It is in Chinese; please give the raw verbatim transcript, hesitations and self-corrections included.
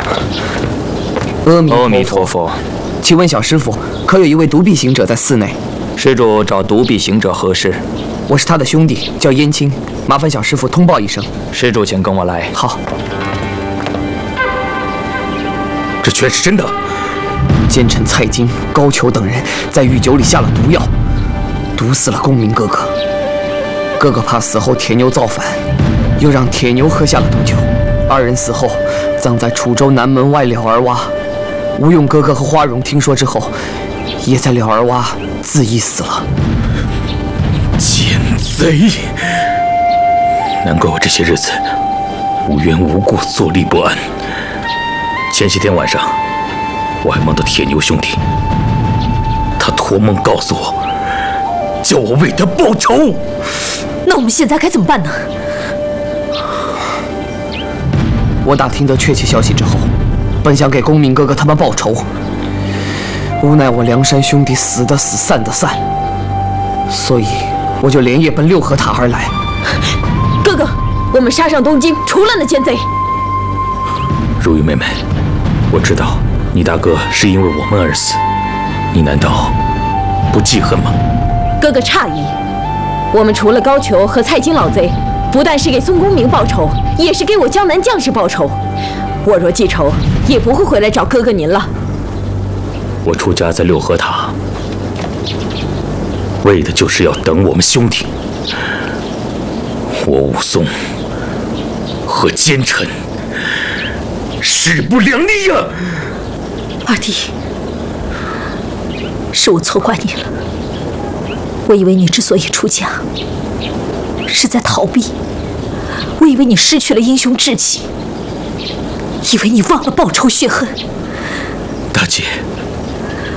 阿弥阿弥陀佛。 请问小师傅，可有一位独臂行者在寺内？ 施主找独臂行者何事？ 我是他的兄弟，叫燕青，麻烦小师傅通报一声。 施主，请跟我来。 好。 这全是真的。 奸臣蔡京、高俅等人在御酒里下了毒药，毒死了公明哥哥。哥哥怕死后铁牛造反，又让铁牛喝下了毒酒。二人死后葬在楚州南门外了儿洼。吴用哥哥和花荣听说之后，也在了儿洼自缢死了。 奸贼！难怪我这些日子无缘无故坐立不安。前些天晚上，我还梦到铁牛兄弟，他托梦告诉我，叫我为他报仇。 那我们现在该怎么办呢？ 我打听得确切消息之后，本想给公明哥哥他们报仇，无奈我梁山兄弟死的死，散的散，所以我就连夜奔六合塔而来。 哥哥，我们杀上东京，除了那奸贼。 如玉妹妹，我知道你大哥是因为我们而死，你难道不记恨吗？ 哥哥诧异，我们除了高俅和蔡京老贼，不但是给宋公明报仇，也是给我江南将士报仇。我若记仇，也不会回来找哥哥您了。 我出家在六合塔，为的就是要等我们兄弟。我武松和奸臣势不两立呀！ 二弟，是我错怪你了。我以为你之所以出家，是在逃避。我以为你失去了英雄志气，以为你忘了报仇雪恨。 大姐，